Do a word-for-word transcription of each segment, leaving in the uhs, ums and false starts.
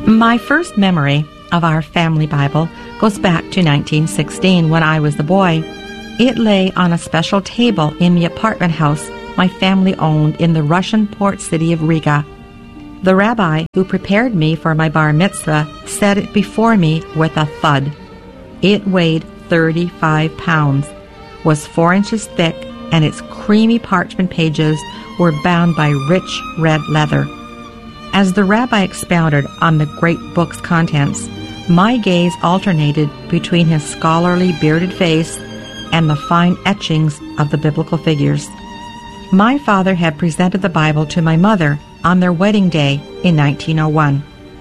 My first memory of our family Bible goes back to nineteen sixteen when I was a boy. It lay on a special table in the apartment house my family owned in the Russian port city of Riga. The rabbi who prepared me for my bar mitzvah set it before me with a thud. It weighed thirty-five pounds, was four inches thick, and its creamy parchment pages were bound by rich red leather. As the rabbi expounded on the great book's contents, my gaze alternated between his scholarly bearded face and the fine etchings of the biblical figures. My father had presented the Bible to my mother on their wedding day in nineteen oh one.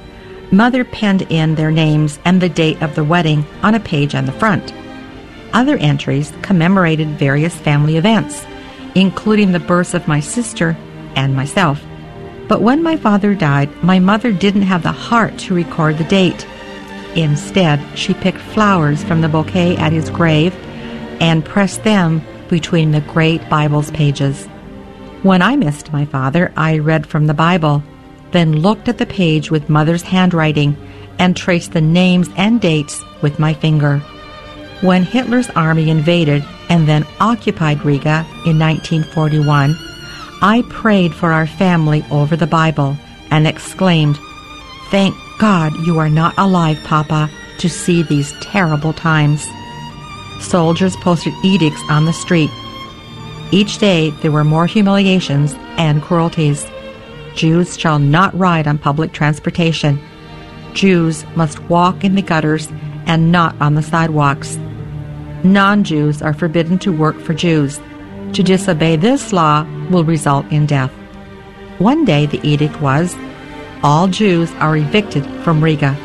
Mother penned in their names and the date of the wedding on a page on the front. Other entries commemorated various family events, including the births of my sister and myself. But when my father died, my mother didn't have the heart to record the date. Instead, she picked flowers from the bouquet at his grave and pressed them between the great Bible's pages. When I missed my father, I read from the Bible, then looked at the page with Mother's handwriting and traced the names and dates with my finger. When Hitler's army invaded and then occupied Riga in nineteen forty-one, I prayed for our family over the Bible and exclaimed, "Thank God you are not alive, Papa, to see these terrible times." Soldiers posted edicts on the street. Each day there were more humiliations and cruelties. Jews shall not ride on public transportation. Jews must walk in the gutters and not on the sidewalks. Non-Jews are forbidden to work for Jews. To disobey this law will result in death. One day the edict was, all Jews are evicted from Riga.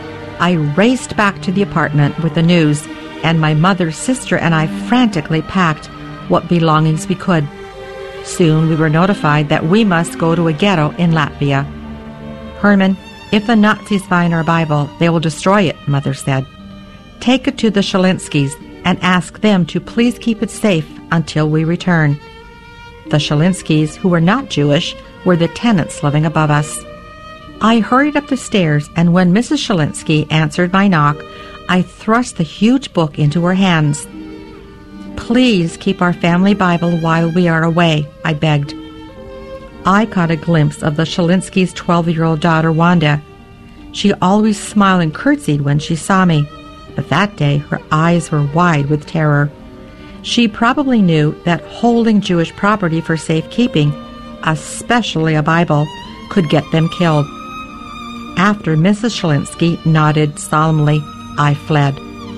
I raced back to the apartment with the news, and my mother's sister and I frantically packed what belongings we could. Soon we were notified that we must go to a ghetto in Latvia. "Herman, if the Nazis find our Bible, they will destroy it," Mother said. "Take it to the Shalinskys and ask them to please keep it safe until we return." The Shalinskys, who were not Jewish, were the tenants living above us. I hurried up the stairs, and when Missus Shalinsky answered my knock, I thrust the huge book into her hands. "Please keep our family Bible while we are away," I begged. I caught a glimpse of the Shalinskys' twelve-year-old daughter, Wanda. She always smiled and curtsied when she saw me, but that day her eyes were wide with terror. She probably knew that holding Jewish property for safekeeping, especially a Bible, could get them killed. After Missus Shalinsky nodded solemnly, I fled.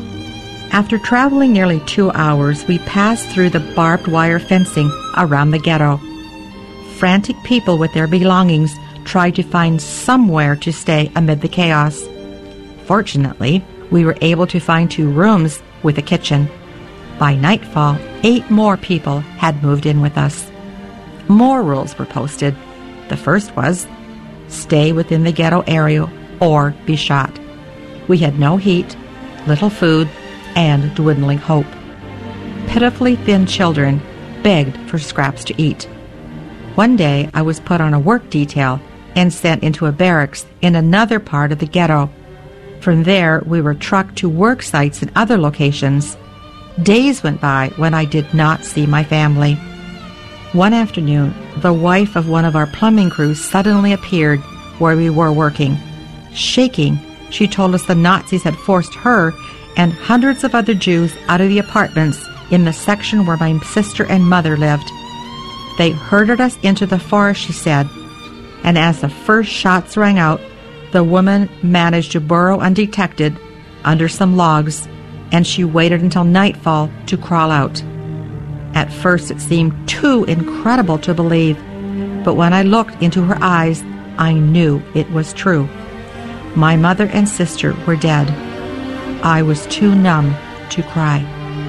After traveling nearly two hours, we passed through the barbed wire fencing around the ghetto. Frantic people with their belongings tried to find somewhere to stay amid the chaos. Fortunately, we were able to find two rooms with a kitchen. By nightfall, eight more people had moved in with us. More rules were posted. The first was, stay within the ghetto area or be shot. We had no heat, little food, and dwindling hope. Pitifully thin children begged for scraps to eat. One day I was put on a work detail and sent into a barracks in another part of the ghetto. From there we were trucked to work sites in other locations. Days went by when I did not see my family. One afternoon, the wife of one of our plumbing crews suddenly appeared where we were working. Shaking, she told us the Nazis had forced her and hundreds of other Jews out of the apartments in the section where my sister and mother lived. They herded us into the forest, she said, and as the first shots rang out, the woman managed to burrow undetected under some logs, and she waited until nightfall to crawl out. At first it seemed too incredible to believe, but when I looked into her eyes, I knew it was true. My mother and sister were dead. I was too numb to cry.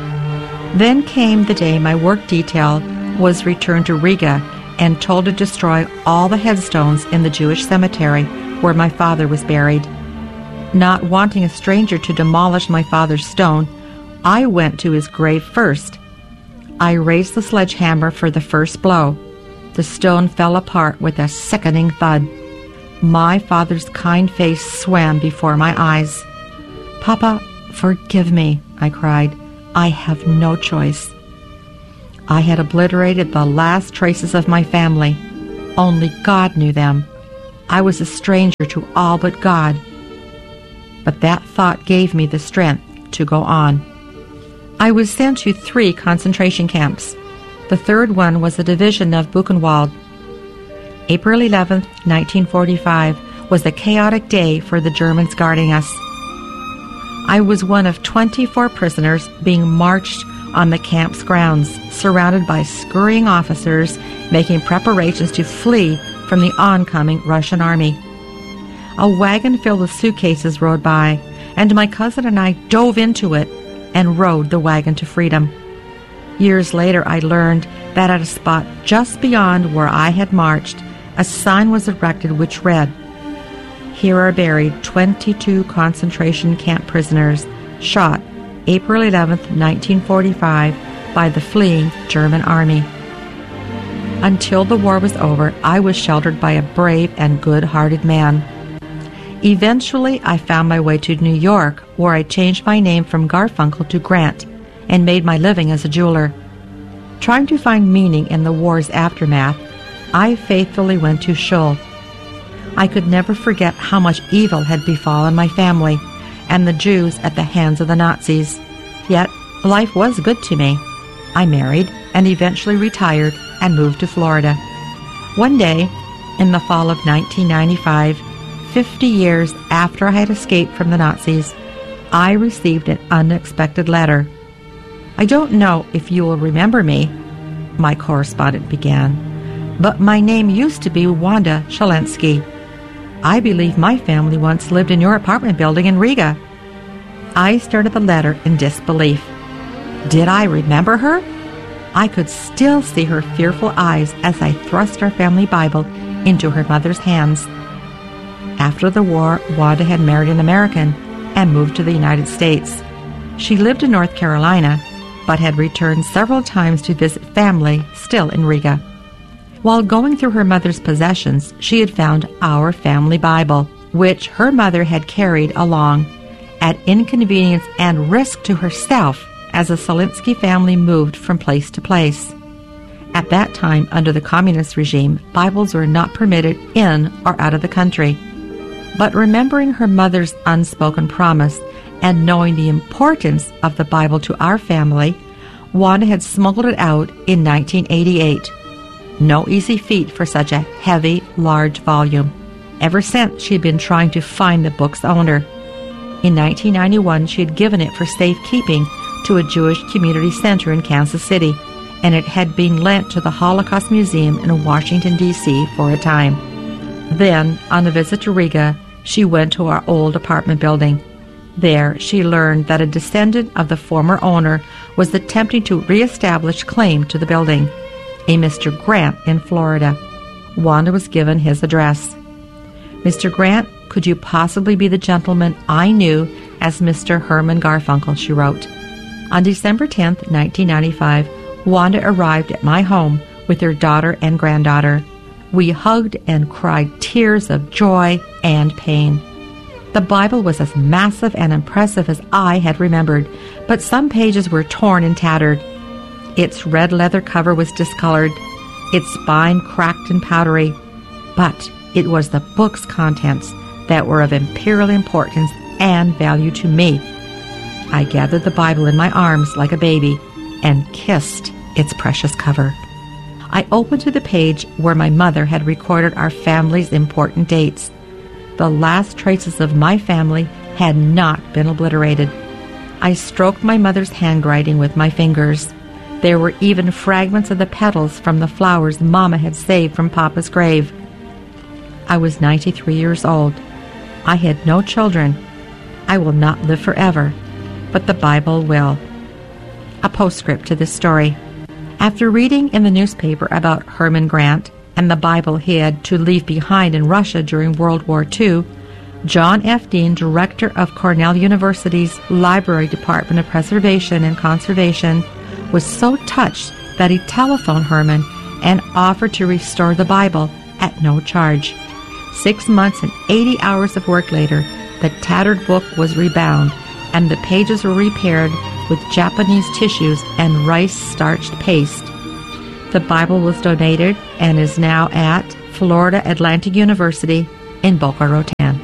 Then came the day my work detail was returned to Riga and told to destroy all the headstones in the Jewish cemetery where my father was buried. Not wanting a stranger to demolish my father's stone, I went to his grave first. I raised the sledgehammer for the first blow. The stone fell apart with a sickening thud. My father's kind face swam before my eyes. "Papa, forgive me," I cried. "I have no choice." I had obliterated the last traces of my family. Only God knew them. I was a stranger to all but God. But that thought gave me the strength to go on. I was sent to three concentration camps. The third one was a division of Buchenwald. April eleventh, nineteen forty-five, was a chaotic day for the Germans guarding us. I was one of twenty-four prisoners being marched on the camp's grounds, surrounded by scurrying officers making preparations to flee from the oncoming Russian army. A wagon filled with suitcases rode by, and my cousin and I dove into it and rode the wagon to freedom. Years later, I learned that at a spot just beyond where I had marched, a sign was erected which read, "Here are buried twenty-two concentration camp prisoners shot April eleventh, nineteen forty-five by the fleeing German army." Until the war was over, I was sheltered by a brave and good-hearted man. Eventually, I found my way to New York, where I changed my name from Garfunkel to Grant and made my living as a jeweler. Trying to find meaning in the war's aftermath, I faithfully went to shul. I could never forget how much evil had befallen my family and the Jews at the hands of the Nazis. Yet, life was good to me. I married and eventually retired and moved to Florida. One day, in the fall of nineteen ninety-five, fifty years after I had escaped from the Nazis, I received an unexpected letter. "I don't know if you will remember me," my correspondent began, "but my name used to be Wanda Shalensky. I believe my family once lived in your apartment building in Riga." I started the letter in disbelief. Did I remember her? I could still see her fearful eyes as I thrust our family Bible into her mother's hands. After the war, Wanda had married an American and moved to the United States. She lived in North Carolina, but had returned several times to visit family still in Riga. While going through her mother's possessions, she had found our family Bible, which her mother had carried along, at inconvenience and risk to herself as the Shalensky family moved from place to place. At that time, under the communist regime, Bibles were not permitted in or out of the country. But remembering her mother's unspoken promise and knowing the importance of the Bible to our family, Wanda had smuggled it out in nineteen eighty-eight. No easy feat for such a heavy, large volume. Ever since, she had been trying to find the book's owner. In nineteen ninety-one, she had given it for safekeeping to a Jewish community center in Kansas City, and it had been lent to the Holocaust Museum in Washington, D C for a time. Then, on a visit to Riga, she went to our old apartment building. There, she learned that a descendant of the former owner was attempting to reestablish claim to the building, a Mister Grant in Florida. Wanda was given his address. "Mister Grant, could you possibly be the gentleman I knew as Mister Herman Garfunkel?" she wrote. On December tenth, nineteen ninety-five, Wanda arrived at my home with her daughter and granddaughter. We hugged and cried tears of joy and pain. The Bible was as massive and impressive as I had remembered, but some pages were torn and tattered. Its red leather cover was discolored, its spine cracked and powdery, but it was the book's contents that were of imperial importance and value to me. I gathered the Bible in my arms like a baby and kissed its precious cover. I opened to the page where my mother had recorded our family's important dates. The last traces of my family had not been obliterated. I stroked my mother's handwriting with my fingers. There were even fragments of the petals from the flowers Mama had saved from Papa's grave. I was ninety-three years old. I had no children. I will not live forever, but the Bible will. A postscript to this story. After reading in the newspaper about Herman Grant and the Bible he had to leave behind in Russia during World War Two, John F. Dean, director of Cornell University's Library Department of Preservation and Conservation, was so touched that he telephoned Herman and offered to restore the Bible at no charge. Six months and eighty hours of work later, the tattered book was rebound, and the pages were repaired with Japanese tissues and rice-starched paste. The Bible was donated and is now at Florida Atlantic University in Boca Raton.